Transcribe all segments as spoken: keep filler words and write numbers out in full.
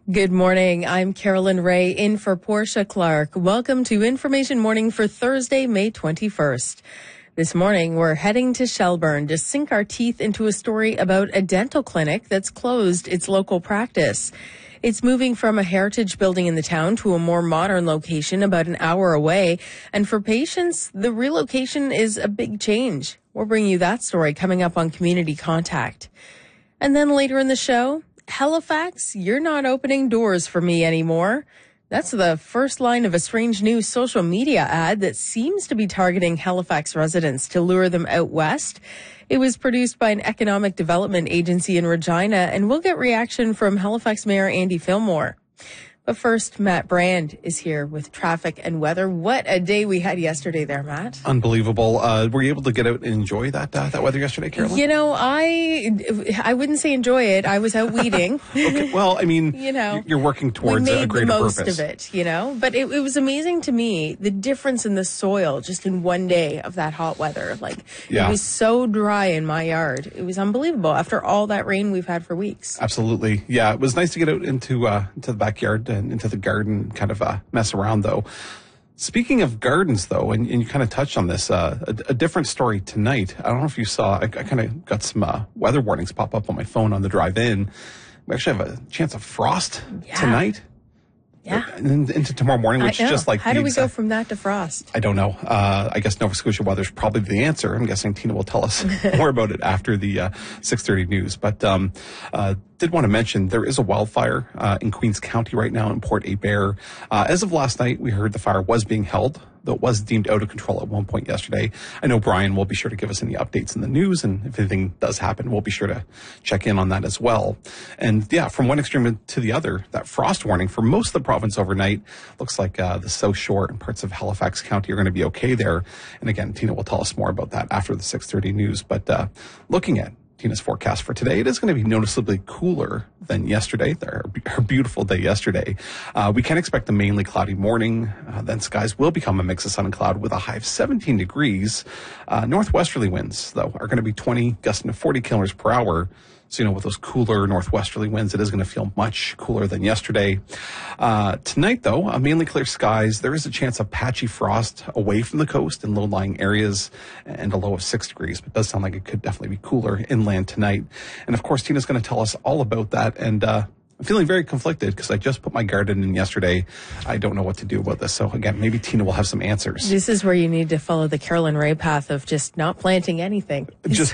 Good morning. I'm Carolyn Ray in for Portia Clark. Welcome to Information Morning for Thursday, May twenty-first. This morning, we're heading to Shelburne to sink our teeth into a story about a dental clinic that's closed its local practice. It's moving from a heritage building in the town to a more modern location about an hour away. And for patients, the relocation is a big change. We'll bring you that story coming up on Community Contact. And then later in the show, Halifax, you're not opening doors for me anymore. That's the first line of a strange new social media ad that seems to be targeting Halifax residents to lure them out west. It was produced by an economic development agency in Regina, and we'll get reaction from Halifax Mayor Andy Fillmore. But first, Matt Brand is here with traffic and weather. What a day we had yesterday there, Matt. Unbelievable. Uh, were you able to get out and enjoy that uh, that weather yesterday, Carolyn? You know, I I wouldn't say enjoy it. I was out weeding. Okay. Well, I mean, you know, you're working towards we made a greater the most purpose of it, you know. But it, it was amazing to me, the difference in the soil just in one day of that hot weather. Like, yeah. It was so dry in my yard. It was unbelievable after all that rain we've had for weeks. Absolutely. Yeah, it was nice to get out into, uh, into the backyard and into the garden. Kind of uh, mess around, though. Speaking of gardens, though, and, and you kind of touched on this, uh, a, a different story tonight. I don't know if you saw, I, I kind of got some uh, weather warnings pop up on my phone on the drive in. We actually have a chance of frost yeah. tonight. Yeah. And into tomorrow morning, which is just like... How do we go from that to frost? I don't know. Uh, I guess Nova Scotia weather's probably the answer. I'm guessing Tina will tell us more about it after the uh, six thirty news. But um, uh, did want to mention there is a wildfire uh, in Queens County right now in Port Hébert. Uh, as of last night, we heard the fire was being held, though it was deemed out of control at one point yesterday. I know Brian will be sure to give us any updates in the news, and if anything does happen, we'll be sure to check in on that as well. And yeah, from one extreme to the other, that frost warning for most of the province overnight looks like uh, the South Shore and parts of Halifax County are going to be okay there. And again, Tina will tell us more about that after the six thirty news. But uh, looking at Tina's forecast for today, it is going to be noticeably cooler than yesterday, her, her beautiful day yesterday. Uh, we can expect a mainly cloudy morning. Uh, then skies will become a mix of sun and cloud with a high of seventeen degrees. Uh, northwesterly winds, though, are going to be twenty, gusting to forty kilometers per hour. So, you know, with those cooler northwesterly winds, it is going to feel much cooler than yesterday. Uh, tonight, though, uh, mainly clear skies. There is a chance of patchy frost away from the coast in low-lying areas and a low of six degrees. But it does sound like it could definitely be cooler inland tonight. And, of course, Tina's going to tell us all about that. And uh, I'm feeling very conflicted because I just put my garden in yesterday. I don't know what to do about this. So, again, maybe Tina will have some answers. This is where you need to follow the Carolyn Ray path of just not planting anything. Just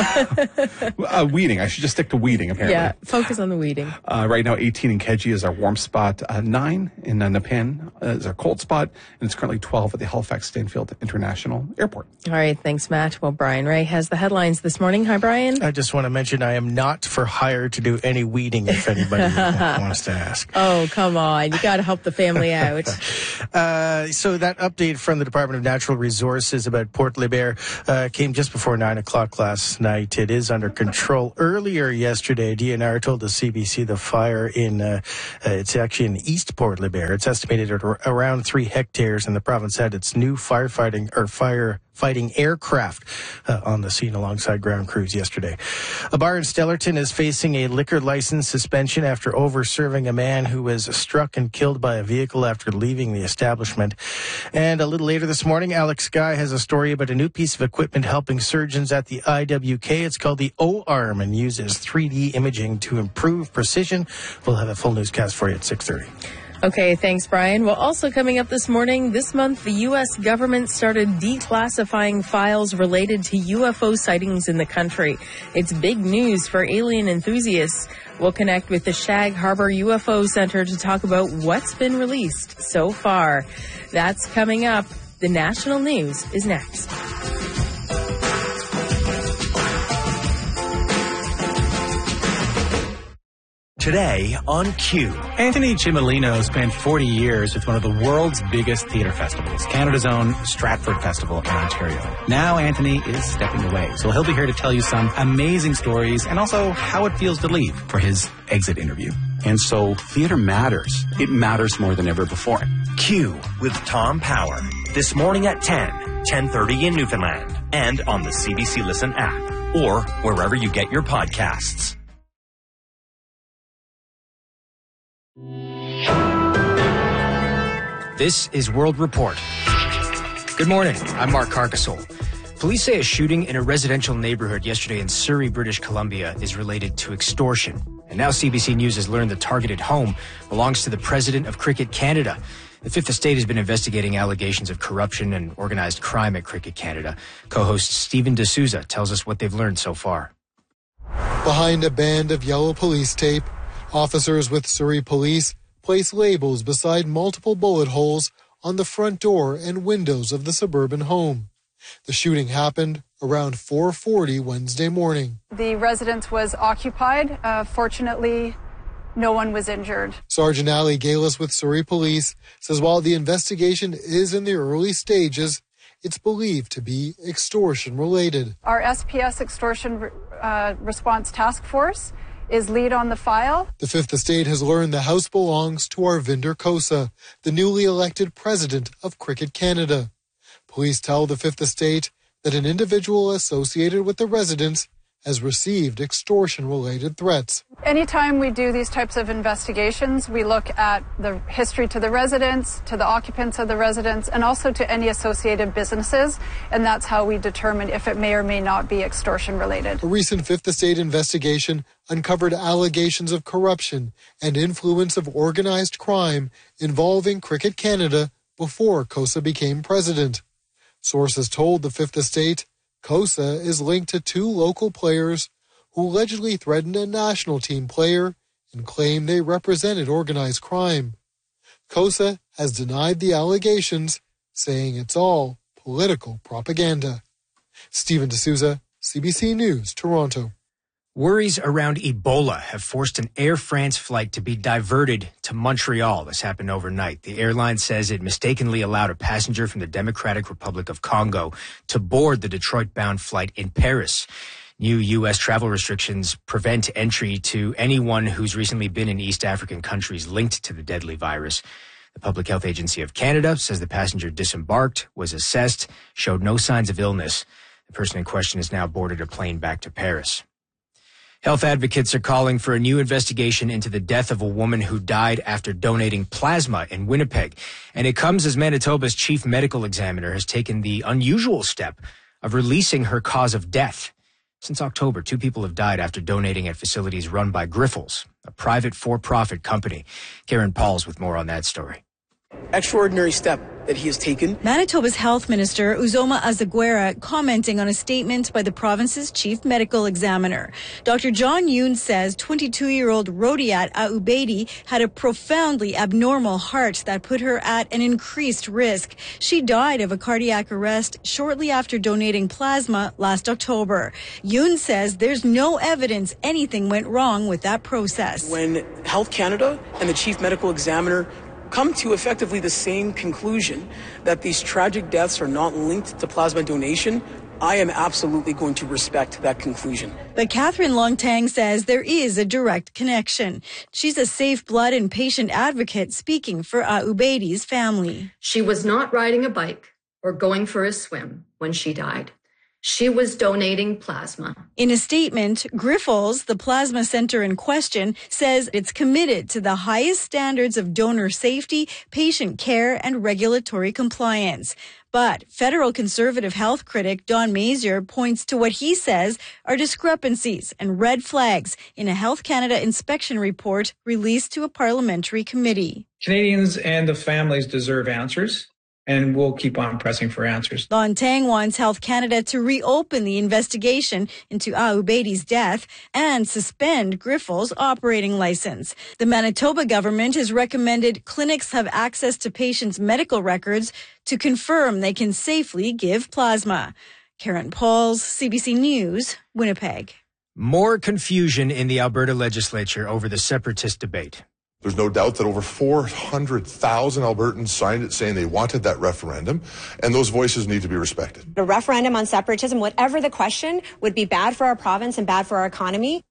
uh, weeding. I should just stick to weeding, apparently. Yeah, focus on the weeding. Uh, right now, eighteen in Keji is our warm spot. Uh, nine in uh, Nepean uh, is our cold spot. And it's currently twelve at the Halifax Stanfield International Airport. All right, thanks, Matt. Well, Brian Ray has the headlines this morning. Hi, Brian. I just want to mention I am not for hire to do any weeding if anybody wants to ask. Oh, come on. You got to help the family out. uh, so that update from the Department of Natural Resources about Port Hébert uh, came just before nine o'clock last night. It is under control. Earlier yesterday, D N R told the C B C the fire in, uh, uh, it's actually in East Port Hébert. It's estimated at around three hectares, and the province had its new firefighting or fire fighting aircraft uh, on the scene alongside ground crews yesterday. A bar in Stellarton is facing a liquor license suspension after over-serving a man who was struck and killed by a vehicle after leaving the establishment. And a little later this morning, Alex Guy has a story about a new piece of equipment helping surgeons at the I W K. It's called the O-Arm and uses three D imaging to improve precision. We'll have a full newscast for you at six thirty. Okay, thanks, Brian. Well, also coming up this morning, this month, the U S government started declassifying files related to U F O sightings in the country. It's big news for alien enthusiasts. We'll connect with the Shag Harbor U F O Center to talk about what's been released so far. That's coming up. The national news is next. Today on Q. Anthony Cimolino spent forty years with one of the world's biggest theatre festivals, Canada's own Stratford Festival in Ontario. Now Anthony is stepping away, so he'll be here to tell you some amazing stories and also how it feels to leave for his exit interview. And so theatre matters. It matters more than ever before. Q with Tom Power. This morning at ten, ten thirty in Newfoundland, and on the C B C Listen app, or wherever you get your podcasts. This is World Report. Good morning. I'm Mark Carcasole. Police say a shooting in a residential neighborhood yesterday in Surrey, British Columbia is related to extortion. And now C B C News has learned the targeted home belongs to the president of Cricket Canada. The Fifth Estate has been investigating allegations of corruption and organized crime at Cricket Canada. Co-host Stephen D'Souza tells us what they've learned so far. Behind a band of yellow police tape, officers with Surrey Police place labels beside multiple bullet holes on the front door and windows of the suburban home. The shooting happened around four forty Wednesday morning. The residence was occupied. Uh, fortunately, no one was injured. Sergeant Ali Galis with Surrey Police says while the investigation is in the early stages, it's believed to be extortion related. Our S P S Extortion uh, Response Task Force is lead on the file. The Fifth Estate has learned the house belongs to Arvinder Khosa, the newly elected president of Cricket Canada. Police tell the Fifth Estate that an individual associated with the residence has received extortion-related threats. Anytime we do these types of investigations, we look at the history to the residents, to the occupants of the residence, and also to any associated businesses, and that's how we determine if it may or may not be extortion-related. A recent Fifth Estate investigation uncovered allegations of corruption and influence of organized crime involving Cricket Canada before Khosa became president. Sources told the Fifth Estate Khosa is linked to two local players who allegedly threatened a national team player and claimed they represented organized crime. Khosa has denied the allegations, saying it's all political propaganda. Stephen D'Souza, C B C News, Toronto. Worries around Ebola have forced an Air France flight to be diverted to Montreal. This happened overnight. The airline says it mistakenly allowed a passenger from the Democratic Republic of Congo to board the Detroit-bound flight in Paris. New U S travel restrictions prevent entry to anyone who's recently been in East African countries linked to the deadly virus. The Public Health Agency of Canada says the passenger disembarked, was assessed, showed no signs of illness. The person in question has now boarded a plane back to Paris. Health advocates are calling for a new investigation into the death of a woman who died after donating plasma in Winnipeg. And it comes as Manitoba's chief medical examiner has taken the unusual step of releasing her cause of death. Since October, two people have died after donating at facilities run by Grifols, a private for-profit company. Karen Pauls with more on that story. Extraordinary step that he has taken. Manitoba's Health Minister, Uzoma Azaguera, commenting on a statement by the province's chief medical examiner. Doctor John Yoon says twenty-two-year-old Rodiat Aubeidi had a profoundly abnormal heart that put her at an increased risk. She died of a cardiac arrest shortly after donating plasma last October. Yoon says there's no evidence anything went wrong with that process. When Health Canada and the chief medical examiner come to effectively the same conclusion that these tragic deaths are not linked to plasma donation, I am absolutely going to respect that conclusion. But Catherine Longtang says there is a direct connection. She's a safe blood and patient advocate speaking for Aubeidi's family. She was not riding a bike or going for a swim when she died. She was donating plasma. In a statement, Grifols, the plasma center in question, says it's committed to the highest standards of donor safety, patient care, and regulatory compliance. But federal conservative health critic Don Mazier points to what he says are discrepancies and red flags in a Health Canada inspection report released to a parliamentary committee. Canadians and the families deserve answers, and we'll keep on pressing for answers. Longtang wants Health Canada to reopen the investigation into Aubeidi's death and suspend Grifols' operating license. The Manitoba government has recommended clinics have access to patients' medical records to confirm they can safely give plasma. Karen Pauls, C B C News, Winnipeg. More confusion in the Alberta legislature over the separatist debate. There's no doubt that over four hundred thousand Albertans signed it saying they wanted that referendum, and those voices need to be respected. A referendum on separatism, whatever the question, would be bad for our province and bad for our economy.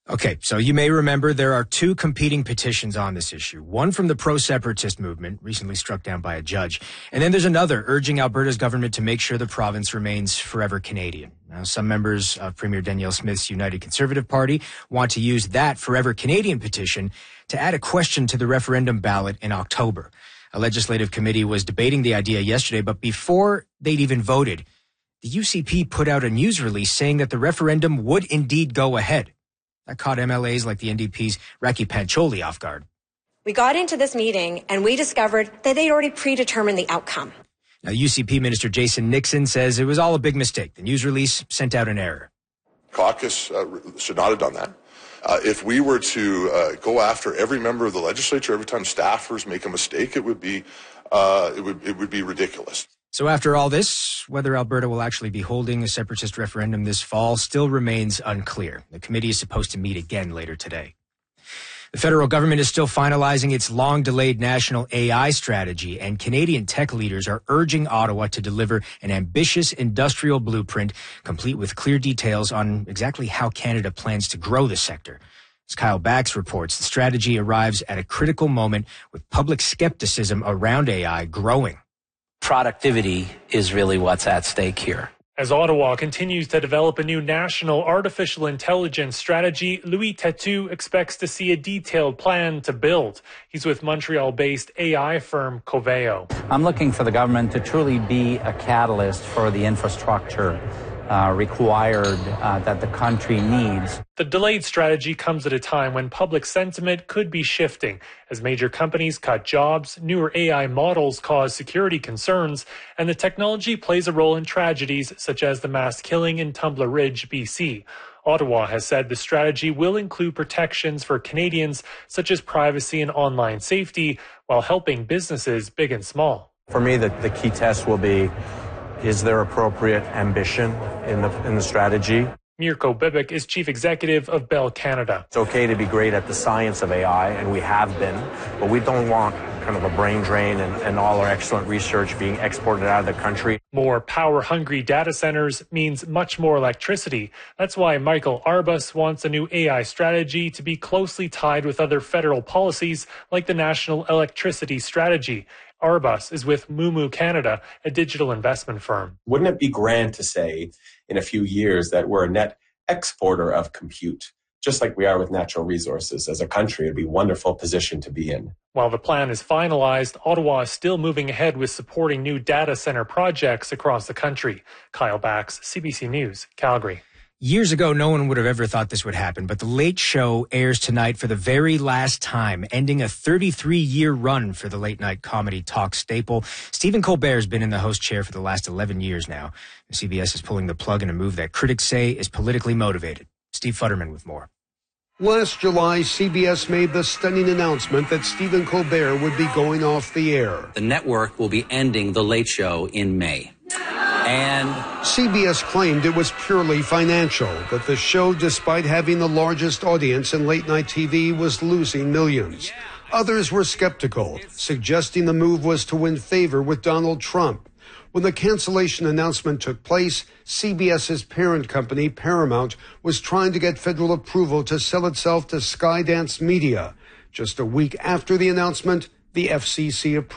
Okay, so you may remember there are two competing petitions on this issue. One from the pro-separatist movement, recently struck down by a judge. And then there's another urging Alberta's government to make sure the province remains forever Canadian. Now, some members of Premier Danielle Smith's United Conservative Party want to use that Forever Canadian petition to add a question to the referendum ballot in October. A legislative committee was debating the idea yesterday, but before they'd even voted, the U C P put out a news release saying that the referendum would indeed go ahead. That caught M L As like the N D P's Raki Pancholi off guard. We got into this meeting and we discovered that they'd already predetermined the outcome. Now, U C P Minister Jason Nixon says it was all a big mistake. The news release sent out an error. Caucus uh, should not have done that. Uh, if we were to uh, go after every member of the legislature every time staffers make a mistake, it would be uh, it would it would be ridiculous. So after all this, whether Alberta will actually be holding a separatist referendum this fall still remains unclear. The committee is supposed to meet again later today. The federal government is still finalizing its long-delayed national A I strategy, and Canadian tech leaders are urging Ottawa to deliver an ambitious industrial blueprint, complete with clear details on exactly how Canada plans to grow the sector. As Kyle Bax reports, the strategy arrives at a critical moment with public skepticism around A I growing. Productivity is really what's at stake here. As Ottawa continues to develop a new national artificial intelligence strategy, Louis Têtu expects to see a detailed plan to build. He's with Montreal-based A I firm Coveo. I'm looking for the government to truly be a catalyst for the infrastructure uh, required uh, that the country needs. The delayed strategy comes at a time when public sentiment could be shifting as major companies cut jobs, newer A I models cause security concerns, and the technology plays a role in tragedies such as the mass killing in Tumbler Ridge, B C. Ottawa has said the strategy will include protections for Canadians such as privacy and online safety while helping businesses big and small. For me, the, the key test will be, is there appropriate ambition in the in the strategy? Mirko Bibic is chief executive of Bell Canada. It's okay to be great at the science of A I, and we have been, but we don't want kind of a brain drain and, and all our excellent research being exported out of the country. More power-hungry data centers means much more electricity. That's why Michael Arbus wants a new A I strategy to be closely tied with other federal policies like the National Electricity Strategy. Arbus is with Moomoo Canada, a digital investment firm. Wouldn't it be grand to say in a few years that we're a net exporter of compute, just like we are with natural resources as a country? It'd be a wonderful position to be in. While the plan is finalized, Ottawa is still moving ahead with supporting new data center projects across the country. Kyle Bax, C B C News, Calgary. Years ago, no one would have ever thought this would happen, but The Late Show airs tonight for the very last time, ending a thirty-three-year run for the late-night comedy talk staple. Stephen Colbert has been in the host chair for the last eleven years now. C B S is pulling the plug in a move that critics say is politically motivated. Steve Futterman with more. Last July, C B S made the stunning announcement that Stephen Colbert would be going off the air. The network will be ending The Late Show in May. And C B S claimed it was purely financial, that the show, despite having the largest audience in late-night T V, was losing millions. Others were skeptical, suggesting the move was to win favor with Donald Trump. When the cancellation announcement took place, CBS's parent company, Paramount, was trying to get federal approval to sell itself to Skydance Media. Just a week after the announcement, the F C C approved